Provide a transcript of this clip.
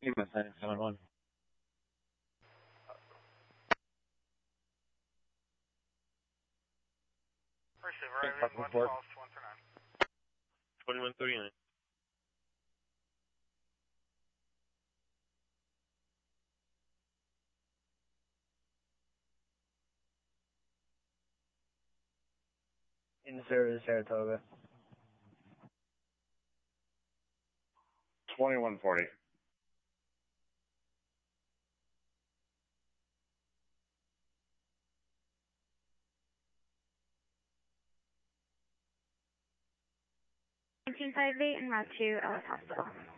Lima, signing 7-1. Receiver, Irene, what falls to 139? 2139. In service, Saratoga. 2140. $1958 and Route 2 Ellis Hospital.